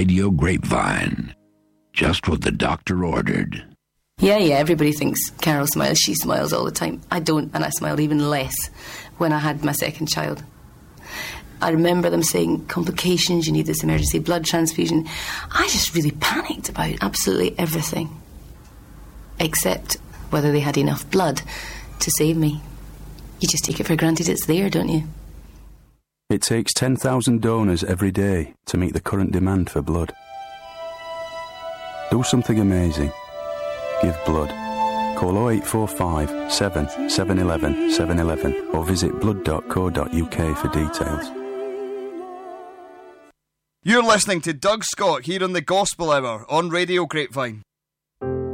Radio Grapevine. Just what the doctor ordered. Yeah, everybody thinks Carol smiles. She smiles all the time. I don't, and I smiled even less when I had my second child. I remember them saying, complications, you need this emergency blood transfusion. I just really panicked about absolutely everything, except whether they had enough blood to save me. You just take it for granted it's there, don't you? It takes 10,000 donors every day to meet the current demand for blood. Do something amazing. Give blood. Call 0845 7 711 711 or visit blood.co.uk for details. You're listening to Doug Scott here on the Gospel Hour on Radio Grapevine.